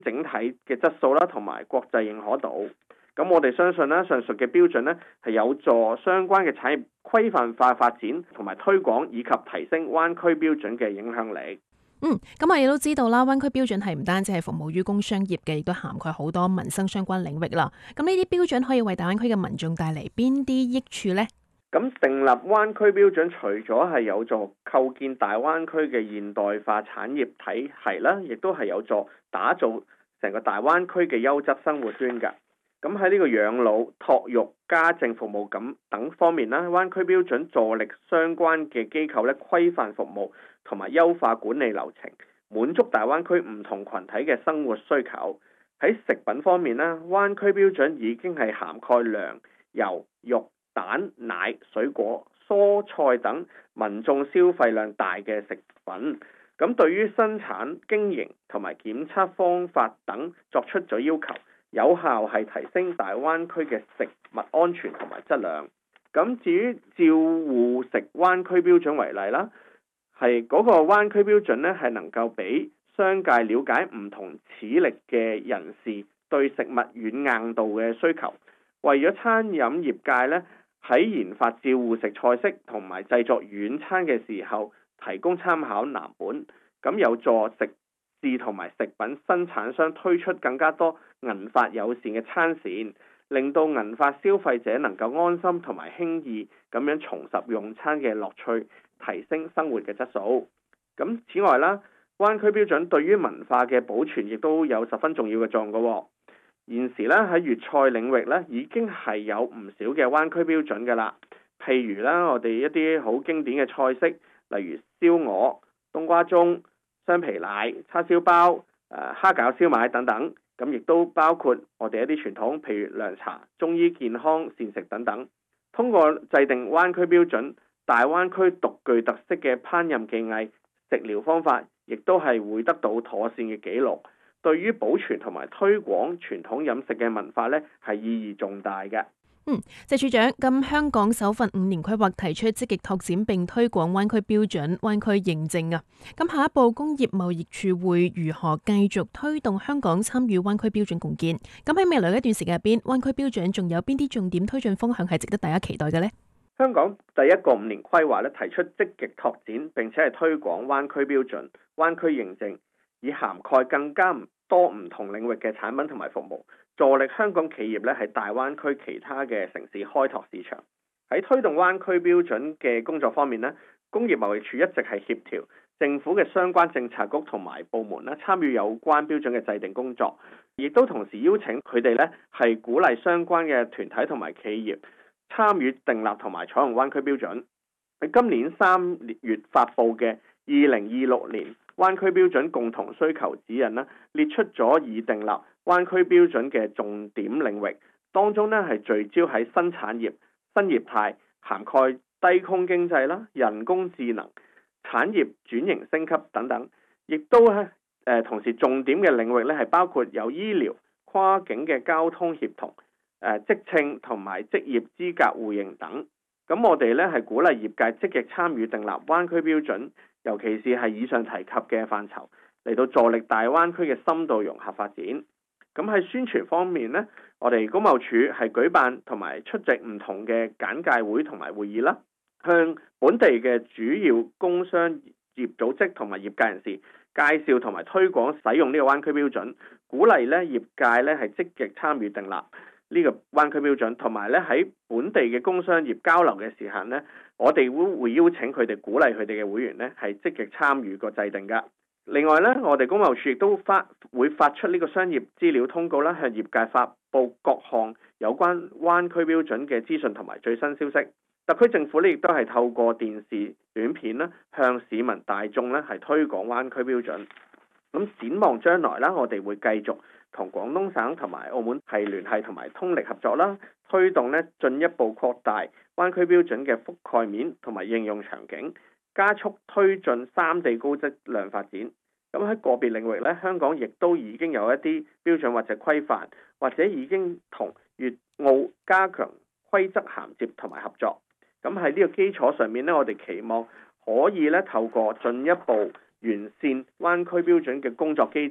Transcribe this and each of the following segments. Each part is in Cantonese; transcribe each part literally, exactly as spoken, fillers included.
整體嘅質素啦，同埋國際認可度。咁我哋相信咧，上述嘅標準咧係有助相關嘅產業規範化發展同埋推廣，以及提升灣區標準嘅影響力。 嗯，咁我哋都知道啦，灣區標準係唔單止係服務於工商業嘅，亦都涵蓋好多民生相關領域啦。咁呢啲標準可以為大灣區嘅民眾帶嚟邊啲益處呢？ 咁訂立灣區標準，除咗係有助構建大灣區嘅現代化產業體系啦，亦都係有助打造成個大灣區嘅優質生活圈㗎。咁喺呢個養老、託育、家政服務咁等方面啦，灣區標準助力相關嘅機構咧規範服務同埋優化管理流程，滿足大灣區唔同群體嘅生活需求。喺食品方面啦，灣區標準已經係涵蓋糧、油、肉、蛋、奶、水果、蔬菜等民眾消費量大嘅食品。咁對於生產經營同埋檢測方法等作出咗要求，有效係提升大灣區嘅食物安全同埋質量。咁至於照護食灣區標準為例啦，係嗰個灣區標準呢係能夠俾商界了解唔同齒力嘅人士對食物軟硬度嘅需求，為咗餐飲業界呢喺研發照護食菜式同埋製作軟餐嘅時候提供參考藍本，咁有助食肆同埋食品生產商推出更加多銀髮友善嘅餐線，令到銀髮消費者能夠安心同埋輕易咁樣重拾用餐嘅樂趣，提升生活嘅質素。咁此外啦，灣區標準對於文化嘅保存亦都有十分重要嘅作用嘅。現時咧喺粵菜領域咧已經係有唔少嘅灣區標準㗎啦，譬如啦我哋一啲好經典嘅菜式，例如燒鵝、冬瓜盅、雙皮奶、叉燒包、誒、呃、蝦餃燒賣等等，咁亦都包括我哋一啲傳統，譬如涼茶、中醫健康膳食等等。通過制定灣區標準，大灣區獨具特色嘅烹飪技藝、食療方法，亦都係會得到妥善嘅記錄。對於保存同埋推廣傳統飲食嘅文化呢，係意義重大嘅。 嗯，謝處長，咁香港首份五年規劃提出積極拓展並推廣灣區標準、灣區認證啊。咁下一步工業貿易署會如何繼續推動香港參與灣區標準共建？咁喺未來一段時間入邊，灣區標準仲有邊啲重點推進方向係值得大家期待嘅呢？ 香港第一個五年規劃咧提出積極拓展並且係推廣灣區標準、灣區認證，以涵蓋更加多唔同領域嘅產品同埋服務，助力香港企業咧喺大灣區其他嘅城市開拓市場。喺推動灣區標準嘅工作方面咧，工業貿易署一直係協調政府嘅相關政策局同埋部門咧參與有關標準嘅制定工作，亦都同時邀請佢哋咧係鼓勵相關嘅團體同埋企業參與訂立同埋採用灣區標準。喺今年三月發布嘅二零二六年灣區標準共同需求指引啦，列出咗已訂立灣區標準嘅重點領域，當中咧係聚焦喺新產業、新業態，涵蓋低空經濟啦、人工智能、產業轉型升級等等，亦都係誒同時重點嘅領域咧係包括有醫療、跨境嘅交通協同、誒職稱同埋職業資格互認等。咁我哋咧係鼓勵業界積極參與訂立灣區標準，尤其是係以上提及嘅範疇，嚟到助力大灣區嘅深度融合發展。咁喺宣傳方面呢，我哋工貿署係舉辦同埋出席唔同嘅簡介會同埋會議啦，向本地嘅主要工商業組織同埋業界人士介紹同埋推廣使用呢個灣區標準，鼓勵咧業界咧係積極參與訂立呢個灣區標準，同埋咧喺本地嘅工商業交流嘅時候呢，我哋會會邀請佢哋，鼓勵佢哋嘅會員呢係積極參與個制定噶。另外呢，我哋工貿署亦都發會發出呢個商業資料通告啦，向業界發布各項有關灣區標準嘅資訊同埋最新消息。特區政府呢亦都係透過電視短片啦，向市民大眾呢係推廣灣區標準。咁展望將來啦，我哋會繼續同廣東省同埋澳門係聯繫同埋通力合作啦，推動呢進一步擴大灣區標準嘅覆蓋面同埋應用場景，加速推進三地高質量發展。咁喺個別領域咧，香港亦都已經有一啲標準或者規範，或者已經同粵澳加強規則銜接同埋合作。咁喺呢個基礎上面咧，我哋期望可以咧透過進一步完善灣區標準嘅工作機制，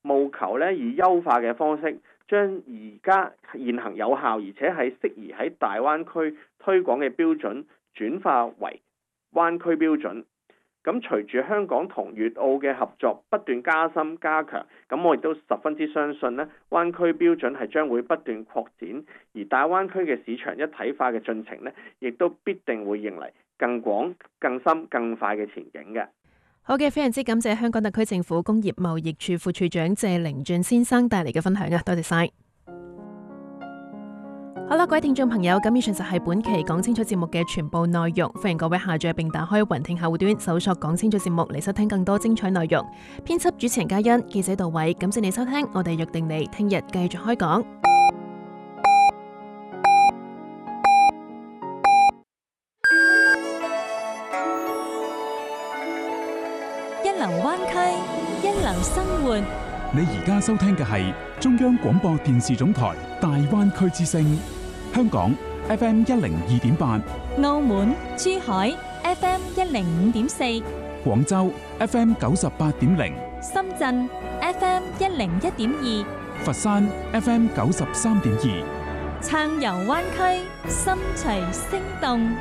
務求咧以優化嘅方式，將而家現行有效而且係適宜喺大灣區推廣嘅標準轉化為灣區標準。咁隨住香港同粵澳嘅合作不斷加深加強，咁我亦都十分之相信呢灣區標準係將會不斷擴展，而大灣區嘅市場一體化嘅進程呢，亦都必定會迎嚟更廣、更深、更快嘅前景嘅。 好嘅，非常之感謝香港特區政府工業貿易處副處長謝靈峻先生帶嚟嘅分享啊，多謝晒。好啦，各位聽眾朋友，咁以上就係本期講清楚節目嘅全部內容，歡迎各位下載並打開雲聽客戶端搜索講清楚節目嚟收聽更多精彩內容。編輯主持人嘉欣，記者杜偉，感謝你收聽，我哋約定你聽日繼續開講。 一流灣區，一流生活。 你而家收聽嘅係中央廣播電視總台大灣區之聲，香港 F M 一零二點八， 澳門、珠海 F M 一零五點四， 廣州 F M 九十八點零， 深圳 F M 一零一點二， 佛山 F M 九十三點二， 暢遊灣區，心隨聲動。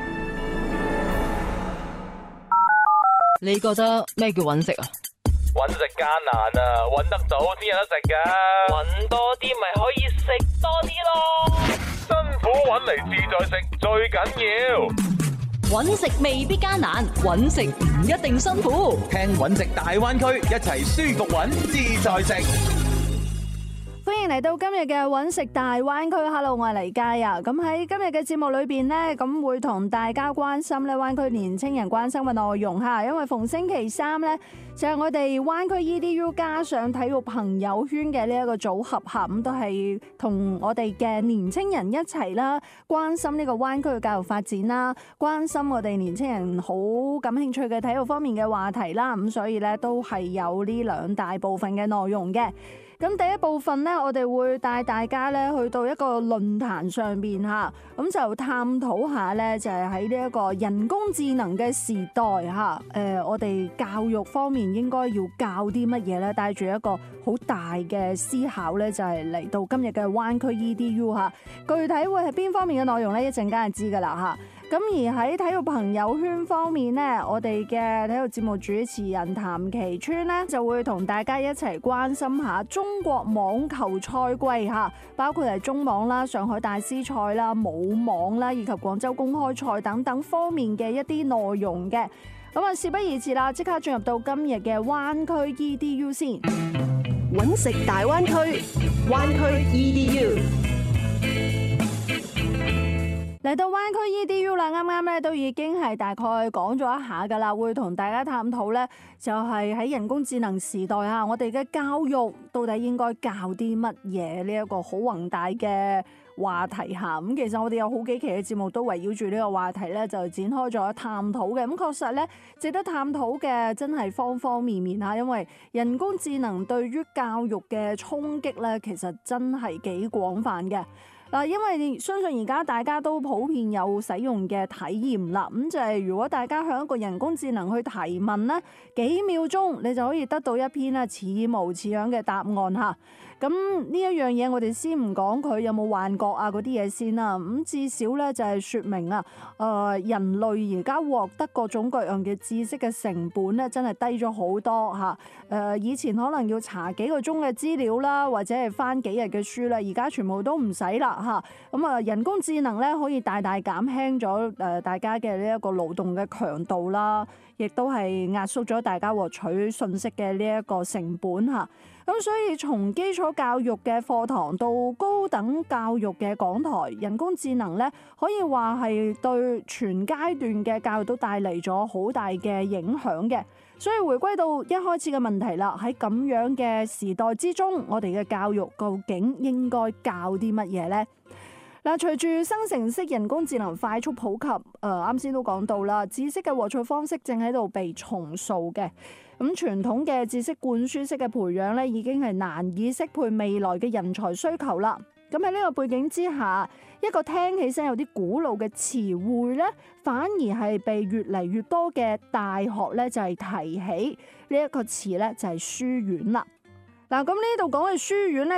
你覺得咩叫揾食啊？ 揾食艱難啊，揾得早先有得食噶。揾多啲咪可以食多啲咯。辛苦揾嚟自在食最緊要。 揾食未必艱難，揾食唔一定辛苦。 聽揾食大灣區，一齊舒服揾自在食。 歡迎嚟到今日嘅揾食大灣區。Hello， 我係黎佳啊。咁喺今日嘅節目裏邊呢，咁會同大家關心咧灣區年青人關心嘅內容吓。因為逢星期三呢，就係我哋灣區 E D U 加上體育朋友圈嘅呢一個組合吓，咁都係同我哋嘅年青人一齊啦，關心呢個灣區嘅教育發展啦，關心我哋年青人好感興趣嘅體育方面嘅話題啦。咁所以呢，都係有呢兩大部分嘅內容嘅。咁第一部分呢，我哋會帶大家咧去到一個論壇上邊嚇，咁就探討下咧，就係喺呢一個人工智能嘅時代嚇，誒，我哋教育方面應該要教啲乜嘢咧？帶住一個好大嘅思考咧，就係嚟到今日嘅灣區 E D U 嚇，具體會係邊方面嘅內容咧？一陣間就知㗎啦嚇。咁而喺體育朋友圈方面呢，我哋嘅體育節目主持人譚其川呢，就會同大家一齊關心下中國網球賽季嚇，包括係中網啦、上海大師賽啦、武網啦，以及廣州公開賽等等方面嘅一啲內容嘅。咁啊，事不宜遲啦，即刻進入到今日嘅灣區 E D U 先。 揾食大灣區，灣區 E D U。 嚟到灣區 E D U 啦，啱啱咧都已經係大概講咗一下噶啦，會同大家探討咧，就係喺人工智能時代啊，我哋嘅教育到底應該教啲乜嘢呢一個好宏大嘅話題下。咁其實我哋有好幾期嘅節目都圍繞住呢個話題咧，就展開咗探討嘅。咁確實咧，值得探討嘅真係方方面面嚇，因為人工智能對於教育嘅衝擊咧，其實真係幾廣泛嘅。嗱，因為相信而家大家都普遍有使用嘅體驗啦，咁就係如果大家向一個人工智能去提問咧，幾秒鐘你就可以得到一篇咧似模似樣嘅答案嚇。咁呢一樣嘢，我哋先唔講佢有冇幻覺啊嗰啲嘢先啦。咁至少咧就係説明啊，誒人類而家獲得各種各樣嘅知識嘅成本咧，真係低咗好多嚇。誒以前可能要查幾個鐘嘅資料啦，或者係翻幾日嘅書啦，而家全部都唔使啦嚇。咁啊，人工智能咧可以大大減輕咗誒大家嘅呢一個勞動嘅強度啦，亦都係壓縮咗大家獲取信息嘅呢一個成本嚇。咁所以從基礎教育嘅課堂到高等教育嘅講台，人工智能咧可以話係對全階段嘅教育都帶嚟咗好大嘅影響嘅。所以回歸到一開始嘅問題啦，喺咁樣嘅時代之中，我哋嘅教育究竟應該教啲乜嘢呢？嗱，隨住生成式人工智能快速普及，誒啱先都講到啦，知識嘅獲取方式正喺度被重塑嘅。咁傳統嘅知識灌輸式嘅培養咧，已經係難以適配未來嘅人才需求啦。咁喺呢個背景之下，一個聽起身有啲古老嘅詞彙咧，反而係被越嚟越多嘅大學咧就係提起呢一個詞咧，就係書院啦。 嗱，咁呢度講嘅書院咧，